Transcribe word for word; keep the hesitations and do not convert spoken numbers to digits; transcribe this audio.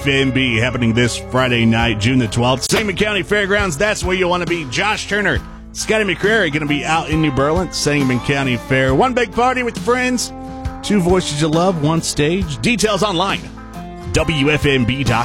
F M B happening this Friday night, June the twelfth. Sangamon County Fairgrounds, that's where you want to be. Josh Turner, Scotty McCrary going to be out in New Berlin, Sangamon County Fair. One big party with friends, two voices you love, one stage. Details online, W F M B dot com.